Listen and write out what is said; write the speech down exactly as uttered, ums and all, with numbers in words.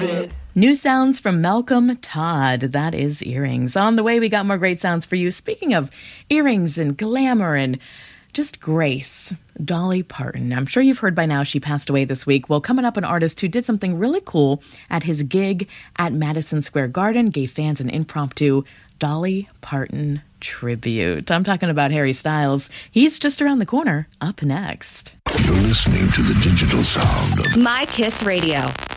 it. New sounds from Malcolm Todd. That is Earrings. On the way, we got more great sounds for you. Speaking of earrings and glamour and just grace, Dolly Parton. I'm sure you've heard by now she passed away this week. Well, coming up, an artist who did something really cool at his gig at Madison Square Garden, gave fans an impromptu Dolly Parton tribute. I'm talking about Harry Styles. He's just around the corner. Up next. You're listening to the digital sound of My Kiss Radio.